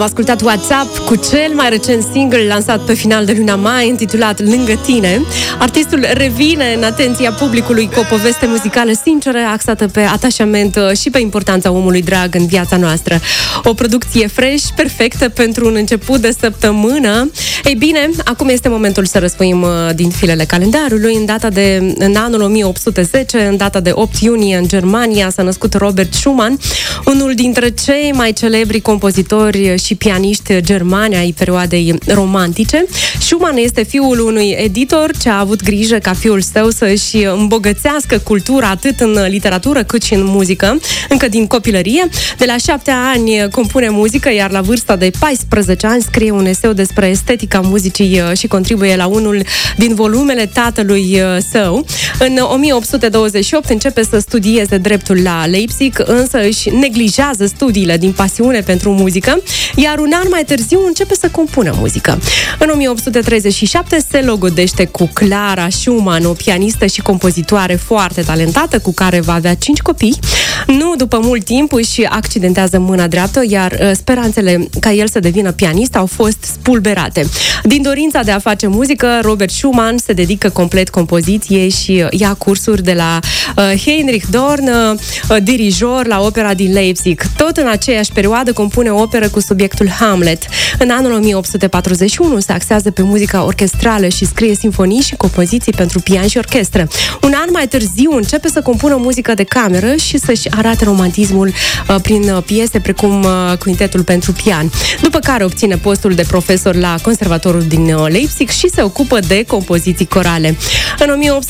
Am ascultat WhatsApp cu cel mai recent single lansat pe final de luna mai, intitulat Lângă tine. Artistul revine în atenția publicului cu o poveste muzicală sinceră, axată pe atașament și pe importanța omului drag în viața noastră. O producție fresh, perfectă pentru un început de săptămână. Ei bine, acum este momentul să răsfoim din filele calendarului. În anul 1810, în data de 8 iunie, în Germania, s-a născut Robert Schumann, unul dintre cei mai celebri compozitori și pianiști germani ai perioadei romantice. Schumann este fiul unui editor ce a avut grijă ca fiul său să-și îmbogățească cultura atât în literatură cât și în muzică, încă din copilărie. De la 7 ani compune muzică, iar la vârsta de 14 ani scrie un eseu despre estetica muzicii și contribuie la unul din volumele tatălui său. În 1828 începe să studieze dreptul la Leipzig, însă își neglijează studiile din pasiune pentru muzică, iar un an mai târziu începe să compună muzică. În 1837 se logodește cu Clara Schumann, o pianistă și compozitoare foarte talentată, cu care va avea 5 copii. Nu după mult timp își accidentează mâna dreaptă, iar speranțele ca el să devină pianist au fost spulberate. Din dorința de a face muzică, Robert Schumann se dedică complet compoziției și ia cursuri de la Heinrich Dorn, dirijor la opera din Leipzig. Tot în aceeași perioadă compune o operă cu subiectul Hamlet. În anul 1841 se axează pe muzica orchestrală și scrie simfonii și compoziții pentru pian și orchestră. Un an mai târziu începe să compună muzică de cameră și să-și arate romantismul prin piese precum Quintetul pentru pian. După care obține postul de profesor la Conservatorul din Leipzig și se ocupă de compoziții corale. În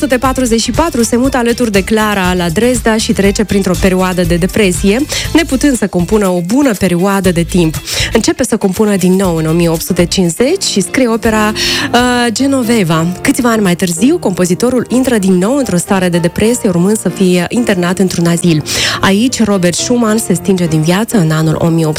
1844 se mută alături de Clara la Dresda și trece printr-o perioadă de depresie, neputând să compună o bună perioadă de timp. Începe să compună din nou în 1850 și scrie opera Genoveva. Câțiva ani mai târziu, compozitorul intră din nou într-o stare de depresie, urmând să fie internat într-un azil. Aici, Robert Schumann se stinge din viață în anul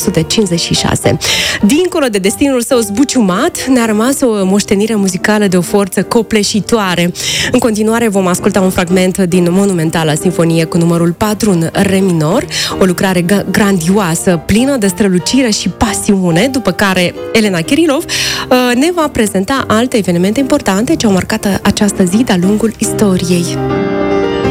1856. Dincolo de destinul său zbuciumat, ne-a rămas o moștenire muzicală de o forță copleșitoare. În continuare vom asculta un fragment din monumentala sinfonie cu numărul 4 în re minor, o lucrare grandioasă, plină de strălucire și pasiune, după care Elena Kirilov ne va prezenta alte evenimente importante ce au marcat această zi de-a lungul istoriei.